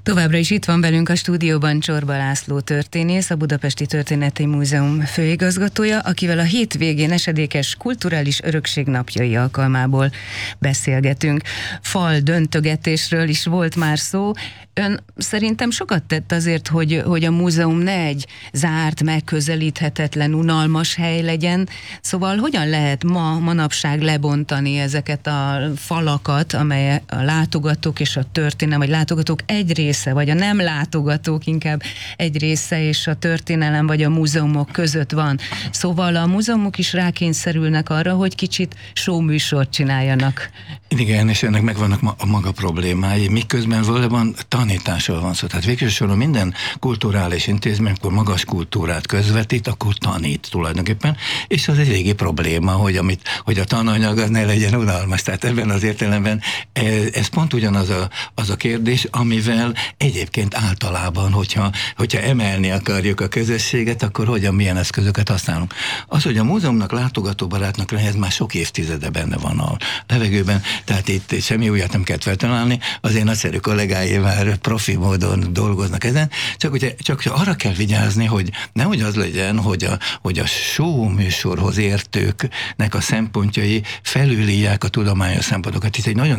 Továbbra is itt van velünk a stúdióban Csorba László történész, a Budapesti Történeti Múzeum főigazgatója, akivel a hétvégén esedékes kulturális örökség napjai alkalmából beszélgetünk. Fal döntögetésről is volt már szó. Ön szerintem sokat tett azért, hogy a múzeum ne egy zárt, megközelíthetetlen, unalmas hely legyen. Szóval hogyan lehet manapság lebontani ezeket a falakat, amely a látogatók és a történelem, vagy látogatók egy része, vagy a nem látogatók inkább egy része, és a történelem vagy a múzeumok között van. Szóval a múzeumok is rákényszerülnek arra, hogy kicsit showműsort csináljanak. Igen, és ennek megvannak a maga problémái, miközben valóban tanításról van szó. Tehát végső soron minden kulturális intézmény, amikor magas kultúrát közvetít, akkor tanít tulajdonképpen, és az egy régi probléma, hogy a tananyag az ne legyen unalmas. Tehát ebben az értelemben ez pont ugyanaz az a kérdés, amivel egyébként általában, hogyha emelni akarjuk a közösséget, akkor milyen eszközöket használunk. Az, hogy a múzeumnak látogatóbarátnak lenni, ez már sok évtizede benne van a levegőben, tehát itt semmi újat nem kell feltalálni, az én nagyszerű kollégái már profi módon dolgoznak ezen, csak arra kell vigyázni, hogy nehogy az legyen, hogy a show műsorhoz értőknek a szempontjai felülírják a tudományos szempontokat. Itt egy nagyon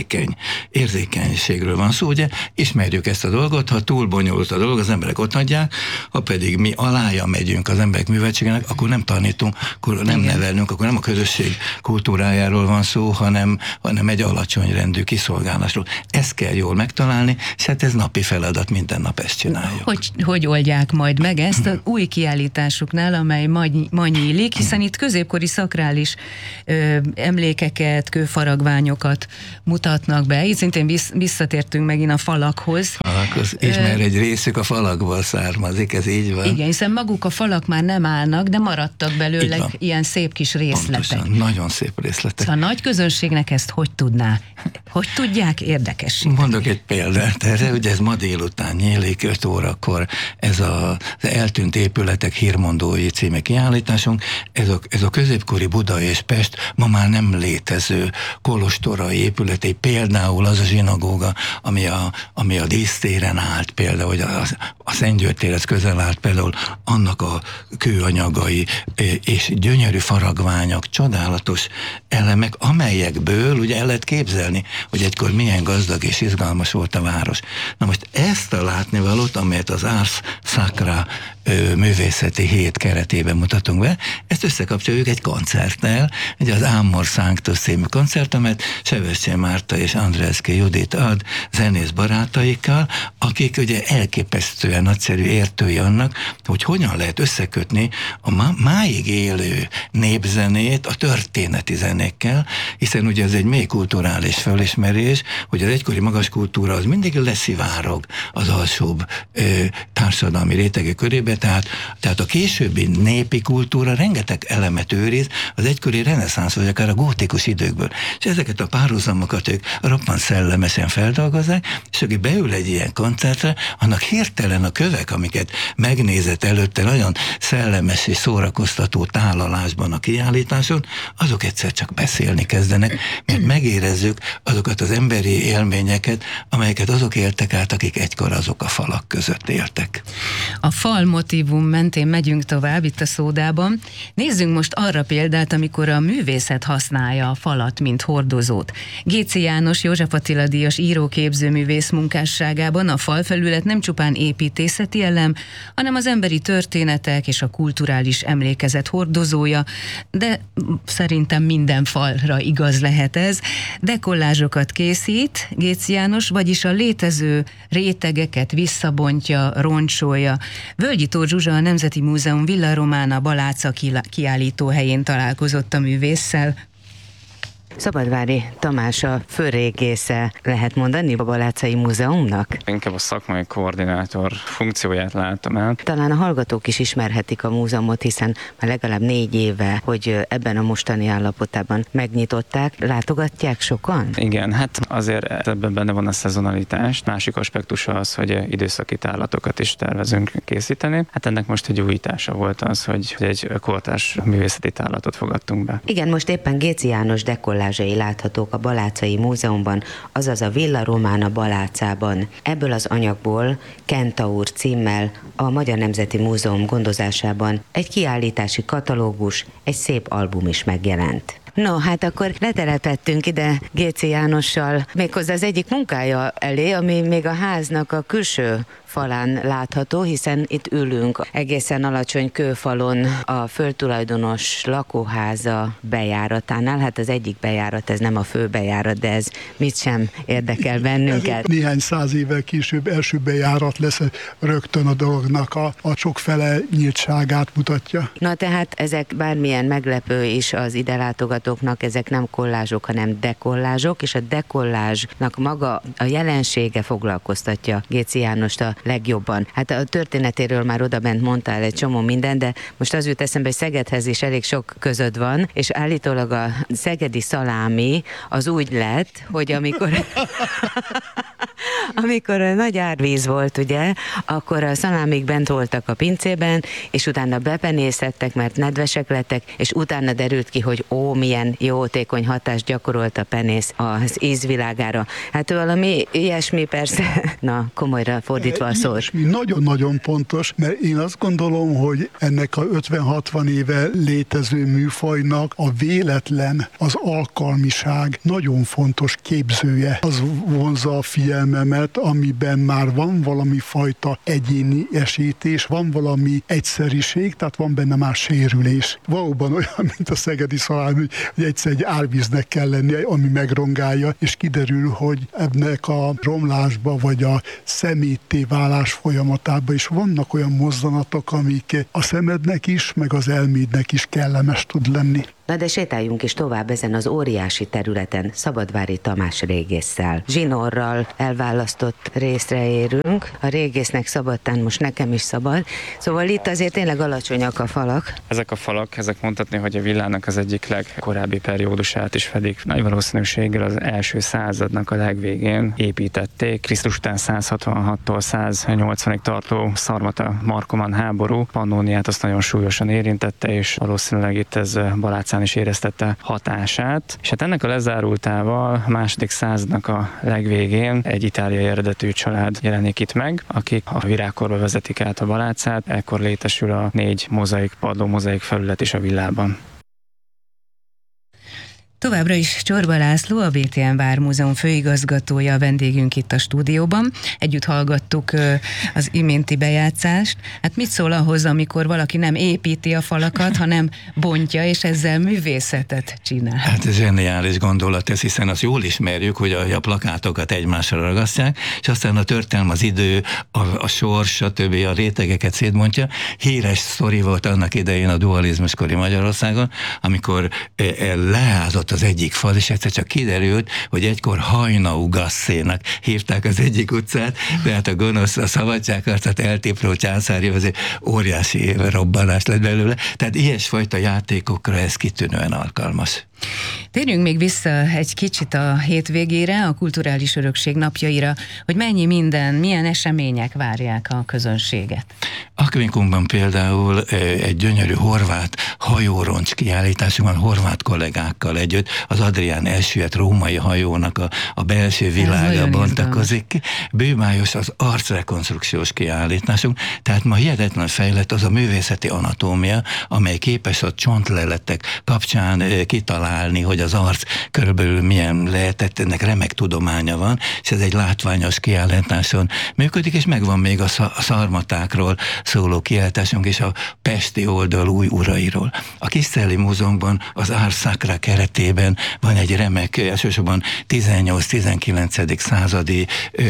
érzékenységről van szó, ugye ismerjük ezt a dolgot, ha túl bonyolult a dolog, az emberek ott hagyják, ha pedig mi alája megyünk az emberek műveltségének, akkor nem tanítunk, akkor nem nevelünk, akkor nem a közösség kultúrájáról van szó, hanem egy alacsony rendű kiszolgálásról. Ezt kell jól megtalálni, és hát ez napi feladat, minden nap ezt csináljuk. Hogy oldják majd meg ezt az új kiállításuknál, amely ma nyílik, hiszen itt középkori szakrális emlékeket, kőfaragványokat mutatnak be. Itt szintén visszatértünk megint a falakhoz. És mert egy részük a falakból származik, ez így van. Igen, hiszen maguk a falak már nem állnak, de maradtak belőle ilyen szép kis részletek. Pontosan, nagyon szép részletek. Szóval a nagy közönségnek ezt hogy tudná? Hogy tudják érdekesíteni? Mondok egy példát erre, ugye ez ma délután nyílik, 5 órakor ez az Eltűnt épületek hírmondói című kiállításunk. Ez a középkori Buda és Pest ma már nem létező kolostorai épületei, például az a zsinagóga, ami a dísztéren állt, például, hogy a Szent György térhez közel állt, például annak a kőanyagai és gyönyörű faragványok, csodálatos elemek, amelyekből ugye el lehet képzelni, hogy egykor milyen gazdag és izgalmas volt a város. Na most ezt a látnivalót, amelyet az Ars Sacra művészeti hét keretében mutatunk be, ezt összekapcsoljuk egy koncerttel, ugye az Amor Sanctus című koncert, amelyet Sebestyén Márta és Andreevszky Judit ad zenész barátaikkal, akik ugye elképesztően nagyszerű értői annak, hogy hogyan lehet összekötni a máig élő népzenét a történeti zenékkel, hiszen ugye ez egy mély kulturális felismerés, hogy az egykori magas kultúra az mindig leszivárog az alsóbb társadalmi rétegek körébe, tehát a későbbi népi kultúra rengeteg elemet őriz az egykori reneszánsz vagy akár a gótikus időkből. És ezeket a párhuzamokat ők roppant szellemesen feldolgozzák, és aki beül egy ilyen koncertre, annak hirtelen a kövek, amiket megnézett előtte nagyon szellemes és szórakoztató tálalásban a kiállításon, azok egyszer csak beszélni kezdenek, mert megérezzük azokat az emberi élményeket, amelyeket azok éltek át, akik egykor azok a falak között éltek. A fal motívum mentén megyünk tovább itt a szódában. Nézzünk most arra példát, amikor a művészet használja a falat, mint hordozót. Géczy János József Attila díjas író-képzőművész munkásságában a falfelület nem csupán építészeti elem, hanem az emberi történetek és a kulturális emlékezet hordozója, de szerintem minden falra igaz lehet ez. Dekollázsokat készít Géczy János, vagyis a létező rétegeket visszabontja, roncsolja. Völgyi Tóth Zsuzsa, a Nemzeti Múzeum Villa Romana Baláca kiállítóhelyén találkozott a művésszel. Szabadvári Tamás a főrégésze, lehet mondani, a Balácai Múzeumnak? Inkább a szakmai koordinátor funkcióját látom el. Talán a hallgatók is ismerhetik a múzeumot, hiszen már legalább 4 éve, hogy ebben a mostani állapotában megnyitották. Látogatják sokan? Igen, hát azért ebben benne van a szezonalitás. Másik aspektusa az, hogy időszaki tárlatokat is tervezünk készíteni. Hát ennek most egy újítása volt az, hogy egy kortárs művészeti tárlatot fogadtunk be. Igen, most éppen Géczy János dekollázsát kollázsai láthatók a Balácai Múzeumban, azaz a Villa Romana Balácában. Ebből az anyagból Kentaur címmel a Magyar Nemzeti Múzeum gondozásában egy kiállítási katalógus, egy szép album is megjelent. No, hát akkor letelepettünk ide Géczy Jánossal, méghozzá az egyik munkája elé, ami még a háznak a külső falán látható, hiszen itt ülünk egészen alacsony kőfalon a földtulajdonos lakóháza bejáratánál. Hát az egyik bejárat, ez nem a főbejárat, de ez mit sem érdekel bennünket. Néhány száz évvel később első bejárat lesz, rögtön a dolognak a sokfele nyíltságát mutatja. Na tehát ezek bármilyen meglepő is az ide látogatóknak, ezek nem kollázsok, hanem dekollázsok, és a dekollázsnak maga a jelensége foglalkoztatja Géczy Jánost a legjobban. Hát a történetéről már odabent mondtál egy csomó minden, de most az jut eszembe, hogy Szegedhez is elég sok közöd van, és állítólag a szegedi szalámi az úgy lett, hogy amikor nagy árvíz volt, ugye, akkor a szalámik bent voltak a pincében, és utána bepenészettek, mert nedvesek lettek, és utána derült ki, hogy milyen jótékony hatást gyakorolt a penész az ízvilágára. Hát valami ilyesmi persze, na komolyra fordítva a szót. Nagyon-nagyon pontos, mert én azt gondolom, hogy ennek a 50-60 éve létező műfajnak a véletlen, az alkalmiság nagyon fontos képzője. Az vonzza a figyelmemet, amiben már van valami fajta egyéni esítés, van valami egyszeriség, tehát van benne már sérülés. Valóban olyan, mint a szegedi szalámi, hogy egyszer egy árvíznek kell lennie, ami megrongálja, és kiderül, hogy ennek a romlásba, vagy a szemétté válás folyamatában is vannak olyan mozzanatok, amik a szemednek is, meg az elmédnek is kellemes tud lenni. Na de sétáljunk is tovább ezen az óriási területen Szabadvári Tamás régésszel. Zsinorral elválasztott részre érünk. A régésznek szabadtán most nekem is szabad. Szóval itt azért tényleg alacsonyak a falak. Ezek a falak, ezek mondhatni, hogy a villának az egyik legkorábbi periódusát is fedik. Nagy valószínűséggel az első századnak a legvégén építették. Krisztus után 166-tól 180-ig tartó szarmata-markoman háború Pannóniát azt nagyon súlyosan érintette, és valószínűleg itt ez Balácán is éreztette hatását. És hát ennek a lezárultával a második századnak a legvégén egy itáliai eredetű család jelenik itt meg, akik a virágkorba vezetik át a Balácát, ekkor létesül a 4 mozaik padló, mozaik felület is a villában. Továbbra is Csorba László, a BTN Vármúzeum főigazgatója a vendégünk itt a stúdióban. Együtt hallgattuk az iménti bejátszást. Hát mit szól ahhoz, amikor valaki nem építi a falakat, hanem bontja, és ezzel művészetet csinál? Hát ez zseniális gondolat ez, hiszen azt jól ismerjük, hogy a plakátokat egymásra ragasztják, és aztán a történelem, az idő, a sors, stb. A rétegeket szétbontja. Híres sztori volt annak idején a dualizmuskori Magyarországon, amikor leázott az egyik fal, és egyszer csak kiderült, hogy egykor Hajnau-Gasszénak hívták az egyik utcát, tehát a gonosz, a szabadságharcot eltipró császári, azért óriási robbanás lett belőle. Tehát ilyesfajta játékokra ez kitűnően alkalmas. Térjünk még vissza egy kicsit a hétvégére, a kulturális örökség napjaira, hogy mennyi milyen események várják a közönséget. Akvinkumban például egy gyönyörű horvát hajóroncs kiállításunk van, horvát kollégákkal együtt, az Adrián elsüllyedt római hajónak a belső világa bontakozik ki. Bőmájos az arcrekonstrukciós kiállításunk, tehát ma hihetetlen fejlett az a művészeti anatómia, amely képes a csontleletek kapcsán kitalálni, hogy az arc körülbelül milyen lehetett, ennek remek tudománya van, és ez egy látványos kiállításon működik, és megvan még a szarmatákról szóló kiállításunk és a pesti oldal új urairól. A Kiszteli Múzeumban az Ars Sacra keretében van egy remek, elsősorban 18-19. Századi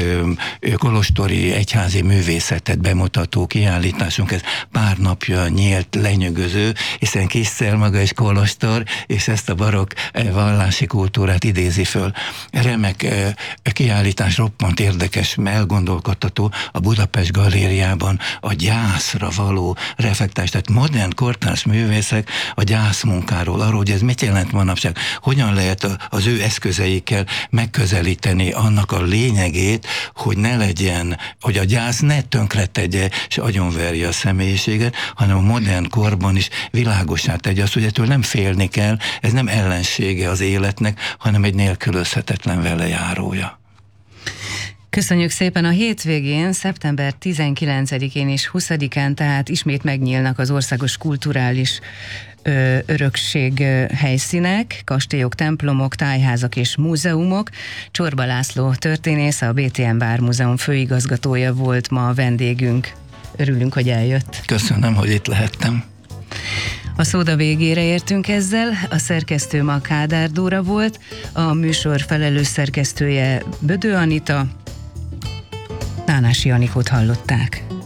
kolostori egyházi művészetet bemutató kiállításunk, ez pár napja nyílt, lenyűgöző, hiszen Kisztel maga is kolostor, és ezt a barokk vallási kultúrát idézi föl. Remek kiállítás, roppant érdekes, elgondolkodtató a Budapest Galériában a gyászra való reflektás, tehát modern kortárs művészek a gyászmunkáról, arról, hogy ez mit jelent manapság, hogyan lehet az ő eszközeikkel megközelíteni annak a lényegét, hogy ne legyen, hogy a gyász ne tönkretegye és agyonverje a személyiséget, hanem a modern korban is világossá tegye azt, hogy ettől nem félni kell, ez nem ellensége az életnek, hanem egy nélkülözhetetlen velejárója. Köszönjük szépen! A hétvégén, szeptember 19-én és 20-án tehát ismét megnyílnak az országos kulturális örökség helyszínek, kastélyok, templomok, tájházak és múzeumok. Csorba László történész, a BTM Vármúzeum főigazgatója volt ma a vendégünk. Örülünk, hogy eljött. Köszönöm, hogy itt lehettem. A szóda végére értünk ezzel, a szerkesztő ma Kádár Dóra volt, a műsor felelős szerkesztője Bödő Anita, Tánási Anikót hallották.